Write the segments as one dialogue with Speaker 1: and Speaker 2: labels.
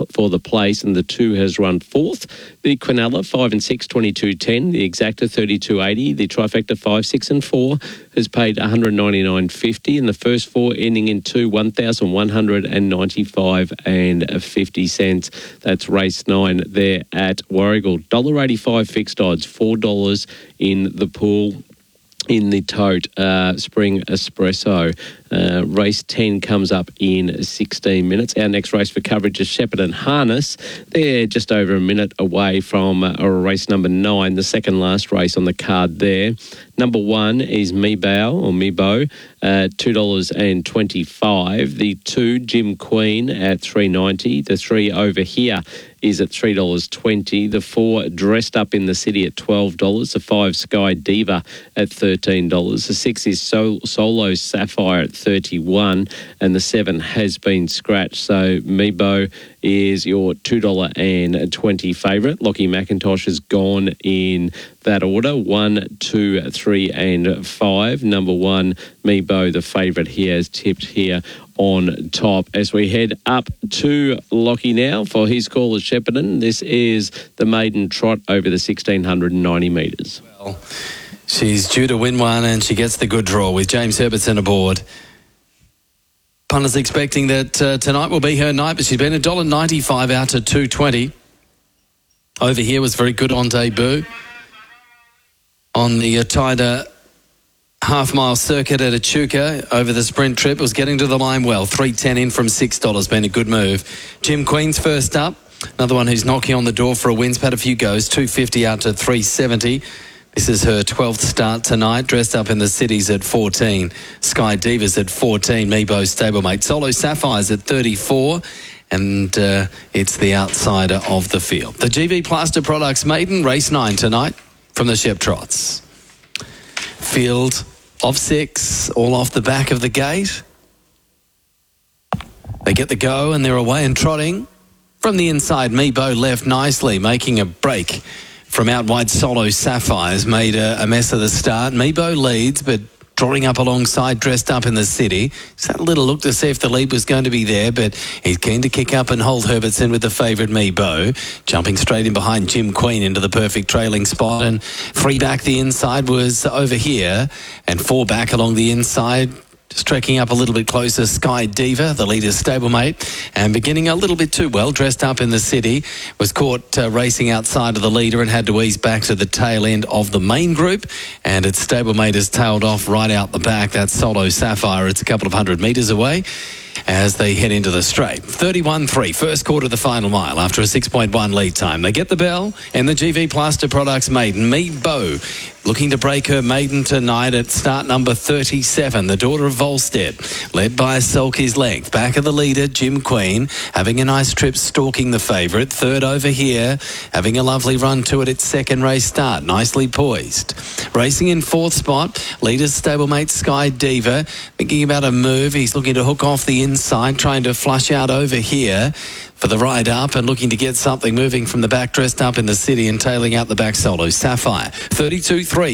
Speaker 1: for the place, and the 2 has run fourth. The Quinella 5 and 6, 22.10. The Exacta 32.80. The Trifecta 5, 6 and 4 has paid 199.50, and the first 4 ending in 2, 1,195 and 50 cents. That's race 9 there at Warragul. $1.85 fixed odds, $4 in the pool. In the tote, Spring Espresso. Race 10 comes up in 16 minutes. Our next race for coverage is Shepparton Harness. They're just over a minute away from race number 9, the second last race on the card there. Number 1 is Mebo, $2.25. The 2, Jim Queen at $3.90. The 3 over here is at $3.20. The 4, Dressed Up in the City at $12. The 5, Sky Diva at $13. The 6 is Solo Sapphire at $31, and the 7 has been scratched. So Mebo is your $2.20 favourite. Lockie McIntosh has gone in that order, 1, 2, 3 and 5. Number 1, Mebo, the favourite here, is tipped here on top. As we head up to Lockie now for his call at Shepparton, this is the maiden trot over the 1,690 metres.
Speaker 2: Well, she's due to win one, and she gets the good draw with James Herbertson aboard. Punters expecting that tonight will be her night, but she's been $1.95 out to $2.20. Over here was very good on debut. On the tighter half-mile circuit at Echuca over the sprint trip, was getting to the line well. $3.10 in from $6, been a good move. Jim Queen's first up, another one who's knocking on the door for a win. Had a few goes, $2.50 out to $3.70. This is her 12th start tonight. Dressed Up in the Cities at 14. Sky Divas at 14. Mebo stablemate. Solo Sapphires at 34. And it's the outsider of the field. The GV Plaster Products maiden, race 9 tonight from the Shep Trots. Field of 6, all off the back of the gate. They get the go and they're away and trotting. From the inside, Mebo left nicely, making a break from out wide. Solo Sapphires made a mess of the start. Mebo leads, but drawing up alongside Dressed Up in the City. Just had a little look to see if the lead was going to be there, but he's keen to kick up and hold Herbertson with the favourite Mebo. Jumping straight in behind Jim Queen into the perfect trailing spot, and 3 back the inside was over here, and 4 back along the inside. Just trekking up a little bit closer, Sky Diva, the leader's stablemate, and beginning a little bit too well. Dressed Up in the City was caught racing outside of the leader and had to ease back to the tail end of the main group, and its stablemate has tailed off right out the back. That's Solo Sapphire. It's a couple of 100 metres away as they head into the straight. 31-3, first quarter of the final mile after a 6.1 lead time. They get the bell, and the GV Plaster Products maiden, Mebo, looking to break her maiden tonight at start number 37, the daughter of Volstead, led by Selkie's Length. Back of the leader, Jim Queen, having a nice trip, stalking the favourite. Third over here, having a lovely run to it its second race start, nicely poised. Racing in 4th spot, leader's stablemate Sky Diva, thinking about a move. He's looking to hook off the inside, trying to flush out over here for the ride up and looking to get something moving from the back. Dressed Up in the City and tailing out the back, Solo Sapphire. 32-3,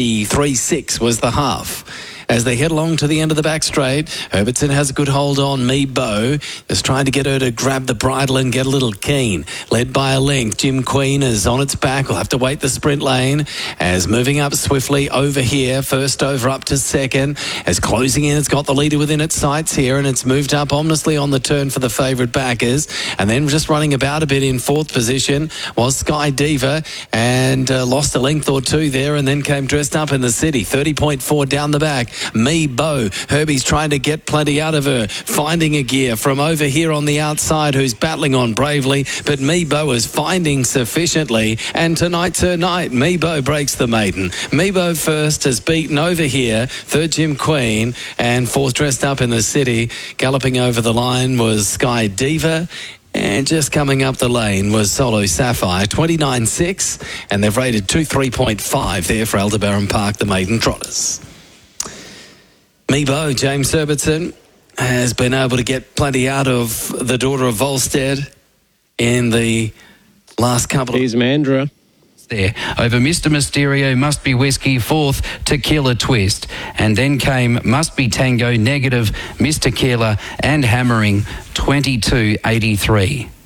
Speaker 2: 63-6 was the half. As they head along to the end of the back straight, Herbertson has a good hold on Mebo, is trying to get her to grab the bridle and get a little keen. Led by a length, Jim Queen is on its back. We'll have to wait the sprint lane as moving up swiftly over here. First over up to second. As closing in, it's got the leader within its sights here, and it's moved up ominously on the turn for the favourite backers. And then just running about a bit in 4th position was Sky Diva, and lost a length or 2 there, and then came Dressed Up in the City. 30.4 down the back. Mebo, Herbie's trying to get plenty out of her, finding a gear from over here on the outside, who's battling on bravely, but Mebo is finding sufficiently, and tonight's her night. Mebo breaks the maiden. Mebo first has beaten over here, 3rd Jim Queen, and 4th Dressed Up in the City. Galloping over the line was Sky Diva, and just coming up the lane was Solo Sapphire, 29-6, and they've rated 2-3.5 there for Aldebaran Park, the maiden trotters. Mebo, James Herbertson, has been able to get plenty out of the daughter of Volstead in the last couple of...
Speaker 1: Here's Mandra.
Speaker 3: There over Mr. Mysterio, Must Be Whiskey, 4th, Tequila Twist, and then came Must Be Tango, Negative, Mr. Keeler, and Hammering, 22.83.